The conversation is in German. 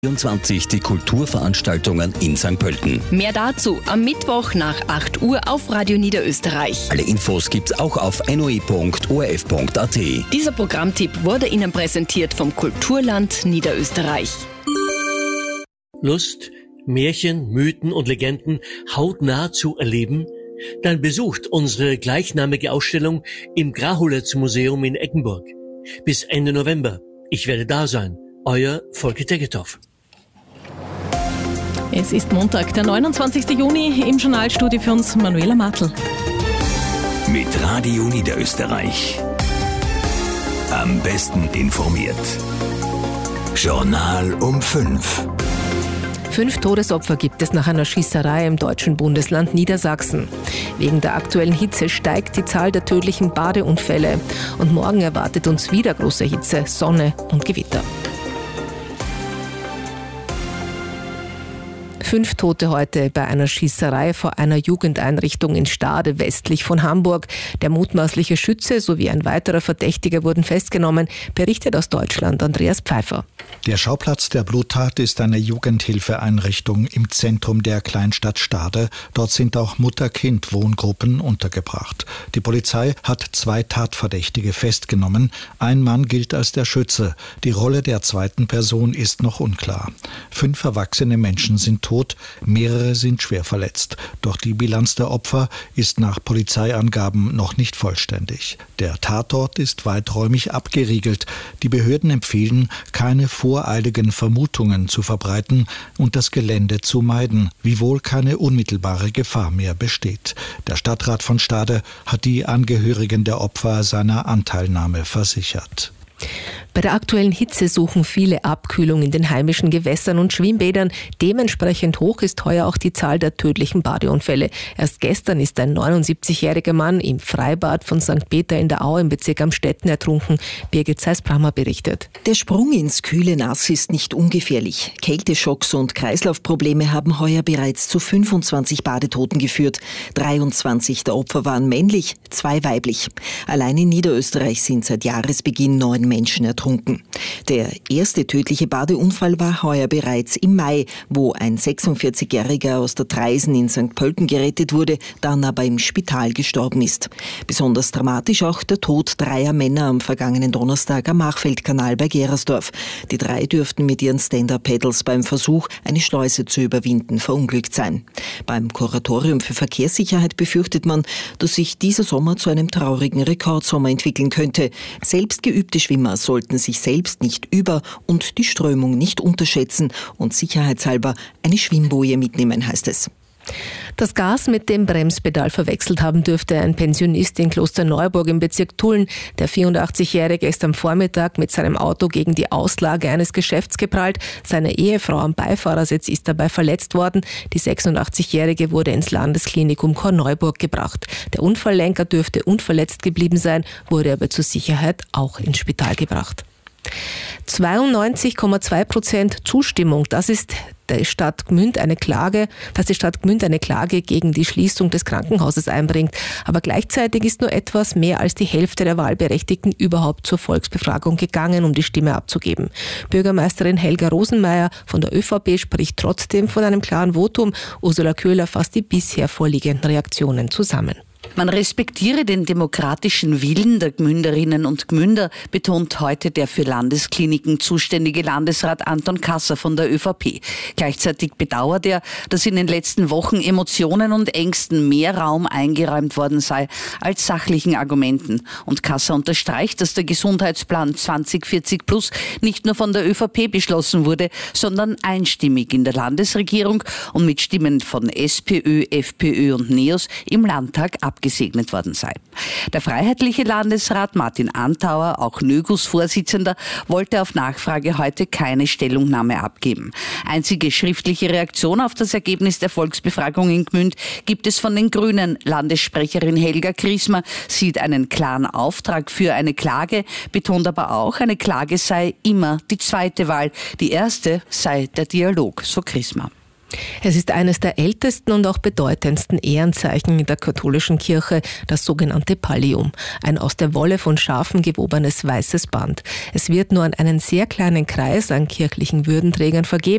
24 die Kulturveranstaltungen in St. Pölten. Mehr dazu am Mittwoch nach 8 Uhr auf Radio Niederösterreich. Alle Infos gibt's auch auf noe.orf.at. Dieser Programmtipp wurde Ihnen präsentiert vom Kulturland Niederösterreich. Lust, Märchen, Mythen und Legenden hautnah zu erleben? Dann besucht unsere gleichnamige Ausstellung im Grahuletz-Museum in Eggenburg. Bis Ende November. Ich werde da sein. Euer Volker Tegethoff. Es ist Montag, der 29. Juni, im Journalstudio für uns Manuela Martl. Mit Radio Niederösterreich. Am besten informiert. Journal um 5. 5 Todesopfer gibt es nach einer Schießerei im deutschen Bundesland Niedersachsen. Wegen der aktuellen Hitze steigt die Zahl der tödlichen Badeunfälle. Und morgen erwartet uns wieder große Hitze, Sonne und Gewitter. 5 Tote heute bei einer Schießerei vor einer Jugendeinrichtung in Stade westlich von Hamburg. Der mutmaßliche Schütze sowie ein weiterer Verdächtiger wurden festgenommen, berichtet aus Deutschland Andreas Pfeiffer. Der Schauplatz der Bluttat ist eine Jugendhilfeeinrichtung im Zentrum der Kleinstadt Stade. Dort sind auch Mutter-Kind-Wohngruppen untergebracht. Die Polizei hat 2 Tatverdächtige festgenommen. Ein Mann gilt als der Schütze. Die Rolle der zweiten Person ist noch unklar. 5 erwachsene Menschen sind tot. Mehrere sind schwer verletzt. Doch die Bilanz der Opfer ist nach Polizeiangaben noch nicht vollständig. Der Tatort ist weiträumig abgeriegelt. Die Behörden empfehlen, keine voreiligen Vermutungen zu verbreiten und das Gelände zu meiden, wiewohl keine unmittelbare Gefahr mehr besteht. Der Stadtrat von Stade hat die Angehörigen der Opfer seiner Anteilnahme versichert. Bei der aktuellen Hitze suchen viele Abkühlung in den heimischen Gewässern und Schwimmbädern. Dementsprechend hoch ist heuer auch die Zahl der tödlichen Badeunfälle. Erst gestern ist ein 79-jähriger Mann im Freibad von St. Peter in der Au im Bezirk Amstetten ertrunken. Birgit Seis-Brammer berichtet. Der Sprung ins kühle Nass ist nicht ungefährlich. Kälteschocks und Kreislaufprobleme haben heuer bereits zu 25 Badetoten geführt. 23 der Opfer waren männlich, 2 weiblich. Allein in Niederösterreich sind seit Jahresbeginn 9 Menschen ertrunken. Der erste tödliche Badeunfall war heuer bereits im Mai, wo ein 46-Jähriger aus der Traisen in St. Pölten gerettet wurde, dann aber im Spital gestorben ist. Besonders dramatisch auch der Tod 3 Männer am vergangenen Donnerstag am Machfeldkanal bei Gerersdorf. Die 3 dürften mit ihren Stand-Up-Pedals beim Versuch, eine Schleuse zu überwinden, verunglückt sein. Beim Kuratorium für Verkehrssicherheit befürchtet man, dass sich dieser Sommer zu einem traurigen Rekordsommer entwickeln könnte. Selbst geübte Schwimmer sollten sich selbst nicht über- und die Strömung nicht unterschätzen und sicherheitshalber eine Schwimmboje mitnehmen, heißt es. Das Gas mit dem Bremspedal verwechselt haben dürfte ein Pensionist in Klosterneuburg im Bezirk Tulln. Der 84-Jährige ist am Vormittag mit seinem Auto gegen die Auslage eines Geschäfts geprallt. Seine Ehefrau am Beifahrersitz ist dabei verletzt worden. Die 86-Jährige wurde ins Landesklinikum Korneuburg gebracht. Der Unfalllenker dürfte unverletzt geblieben sein, wurde aber zur Sicherheit auch ins Spital gebracht. 92,2% Zustimmung, das ist die Stadt Gmünd eine Klage gegen die Schließung des Krankenhauses einbringt. Aber gleichzeitig ist nur etwas mehr als die Hälfte der Wahlberechtigten überhaupt zur Volksbefragung gegangen, um die Stimme abzugeben. Bürgermeisterin Helga Rosenmeier von der ÖVP spricht trotzdem von einem klaren Votum. Ursula Köhler fasst die bisher vorliegenden Reaktionen zusammen. Man respektiere den demokratischen Willen der Gmünderinnen und Gmünder, betont heute der für Landeskliniken zuständige Landesrat Anton Kasser von der ÖVP. Gleichzeitig bedauert er, dass in den letzten Wochen Emotionen und Ängsten mehr Raum eingeräumt worden sei als sachlichen Argumenten. Und Kasser unterstreicht, dass der Gesundheitsplan 2040 Plus nicht nur von der ÖVP beschlossen wurde, sondern einstimmig in der Landesregierung und mit Stimmen von SPÖ, FPÖ und NEOS im Landtag abgesegnet worden sei. Der freiheitliche Landesrat Martin Antauer, auch NÖGUS-Vorsitzender, wollte auf Nachfrage heute keine Stellungnahme abgeben. Einzige schriftliche Reaktion auf das Ergebnis der Volksbefragung in Gmünd gibt es von den Grünen. Landessprecherin Helga Griesmer sieht einen klaren Auftrag für eine Klage, betont aber auch, eine Klage sei immer die zweite Wahl. Die erste sei der Dialog, so Griesmer. Es ist eines der ältesten und auch bedeutendsten Ehrenzeichen in der katholischen Kirche, das sogenannte Pallium, ein aus der Wolle von Schafen gewobenes weißes Band. Es wird nur an einen sehr kleinen Kreis an kirchlichen Würdenträgern vergeben.